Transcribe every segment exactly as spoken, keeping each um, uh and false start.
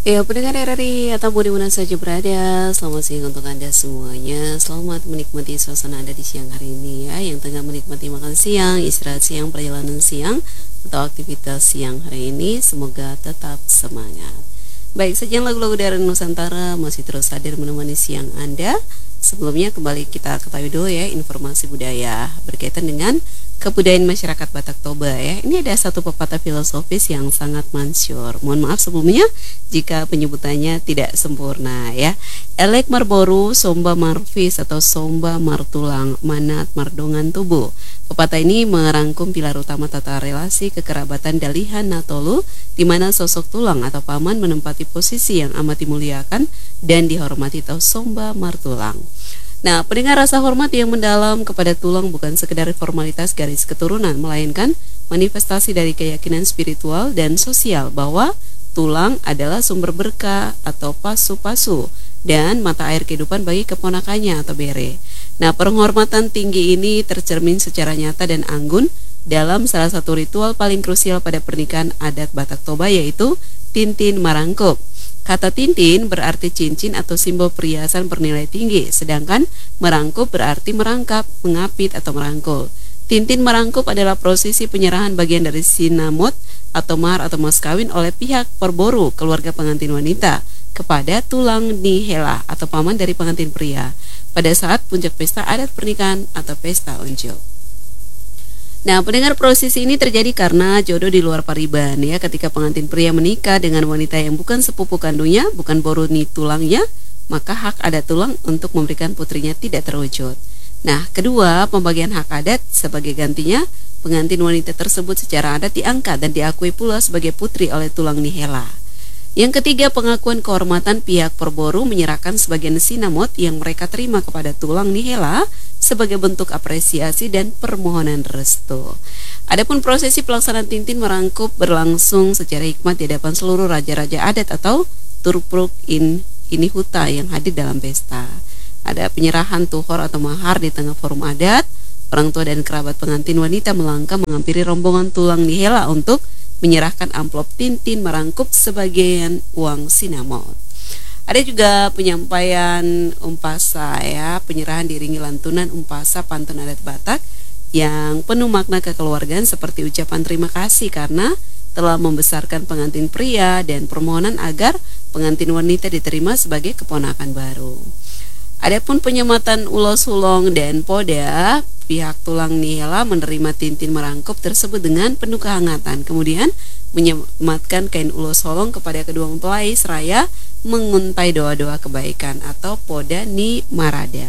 Ya, pendengar R R I atau di mana saja berada, selamat siang untuk Anda semuanya. Selamat menikmati suasana Anda di siang hari ini ya, yang tengah menikmati makan siang, istirahat siang, perjalanan siang, atau aktivitas siang hari ini. Semoga tetap semangat. Baik, sajian lagu-lagu dari Nusantara masih terus hadir menemani siang Anda. Sebelumnya kembali kita ketahui dulu ya informasi budaya berkaitan dengan kebudayaan masyarakat Batak Toba ya. Ini ada satu pepatah filosofis yang sangat masyhur. Mohon maaf sebelumnya jika penyebutannya tidak sempurna ya. Elek marboru somba marvis atau somba martulang manat mardongan tubuh. Pepatah ini merangkum pilar utama tata relasi kekerabatan Dalihan Natolu, di mana sosok tulang atau paman menempati posisi yang amat dimuliakan dan dihormati atau somba martulang. Nah, pendengar, rasa hormat yang mendalam kepada tulang bukan sekedar formalitas garis keturunan, melainkan manifestasi dari keyakinan spiritual dan sosial bahwa tulang adalah sumber berkah atau pasu-pasu dan mata air kehidupan bagi keponakannya atau bere. Nah, penghormatan tinggi ini tercermin secara nyata dan anggun dalam salah satu ritual paling krusial pada pernikahan adat Batak Toba, yaitu tintin marangkup. Kata tintin berarti cincin atau simbol perhiasan bernilai tinggi, sedangkan merangkup berarti merangkap, mengapit atau merangkul. Tintin merangkup adalah prosesi penyerahan bagian dari sinamot atau mahar atau mas kawin oleh pihak perboru keluarga pengantin wanita kepada tulang nihela atau paman dari pengantin pria pada saat puncak pesta adat pernikahan atau pesta unjuk. Nah, pendengar, prosesi ini terjadi karena jodoh di luar pariban ya. Ketika pengantin pria menikah dengan wanita yang bukan sepupu kandungnya, bukan boruni tulangnya, maka hak adat tulang untuk memberikan putrinya tidak terwujud. Nah, kedua, pembagian hak adat sebagai gantinya, pengantin wanita tersebut secara adat diangkat dan diakui pula sebagai putri oleh tulang nihela. Yang ketiga, pengakuan kehormatan pihak perboru menyerahkan sebagian sinamot yang mereka terima kepada tulang nihela sebagai bentuk apresiasi dan permohonan restu. Adapun prosesi pelaksanaan tintin merangkup berlangsung secara hikmat di hadapan seluruh raja-raja adat atau turpruk in inihuta yang hadir dalam pesta. Ada penyerahan tuhor atau mahar di tengah forum adat. Orang tua dan kerabat pengantin wanita melangkah menghampiri rombongan tulang nihela untuk menyerahkan amplop tintin merangkup sebagian uang sinamot. Ada juga penyampaian umpasa ya, penyerahan diiringi lantunan umpasa pantun adat Batak yang penuh makna kekeluargaan seperti ucapan terima kasih karena telah membesarkan pengantin pria dan permohonan agar pengantin wanita diterima sebagai keponakan baru. Adapun penyematan ulos hulong dan poda, pihak tulang nihela menerima tintin merangkup tersebut dengan penuh kehangatan, kemudian menyematkan kain ulos holong kepada kedua mempelai seraya menguntai doa-doa kebaikan atau poda ni marada.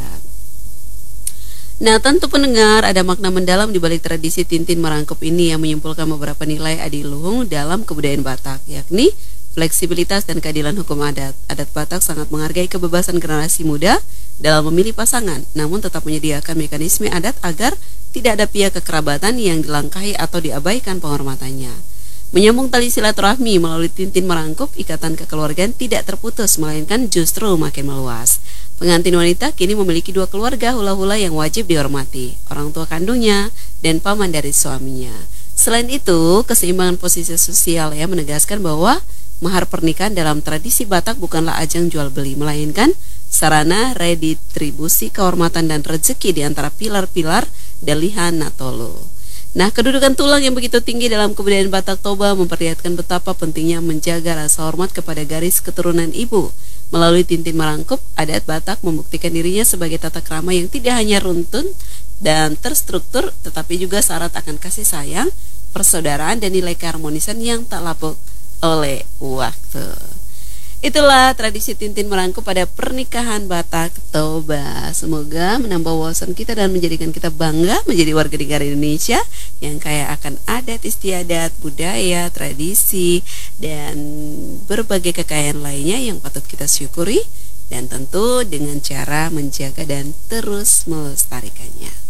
Nah, tentu pendengar, ada makna mendalam di balik tradisi tintin merangkup ini yang menyimpulkan beberapa nilai adiluhung dalam kebudayaan Batak, yakni fleksibilitas dan keadilan hukum adat. Adat Batak sangat menghargai kebebasan generasi muda dalam memilih pasangan, namun tetap menyediakan mekanisme adat agar tidak ada pihak kekerabatan yang dilangkahi atau diabaikan penghormatannya. Menyambung tali silaturahmi melalui tintin merangkup, ikatan kekeluargaan tidak terputus, melainkan justru makin meluas. Pengantin wanita kini memiliki dua keluarga hula-hula yang wajib dihormati, orang tua kandungnya dan paman dari suaminya. Selain itu, keseimbangan posisi sosial ya menegaskan bahwa mahar pernikahan dalam tradisi Batak bukanlah ajang jual beli, melainkan sarana redistribusi kehormatan dan rezeki di antara pilar-pilar Dalihan Natolu. Nah, kedudukan tulang yang begitu tinggi dalam kebudayaan Batak Toba memperlihatkan betapa pentingnya menjaga rasa hormat kepada garis keturunan ibu. Melalui tintin merangkup, adat Batak membuktikan dirinya sebagai tata krama yang tidak hanya runtun dan terstruktur, tetapi juga syarat akan kasih sayang, persaudaraan, dan nilai keharmonisan yang tak lapuk oleh waktu. Itulah tradisi tintin merangkup pada pernikahan Batak Toba. Semoga menambah wawasan kita dan menjadikan kita bangga menjadi warga negara Indonesia yang kaya akan adat istiadat, budaya, tradisi, dan berbagai kekayaan lainnya yang patut kita syukuri, dan tentu dengan cara menjaga dan terus melestarikannya.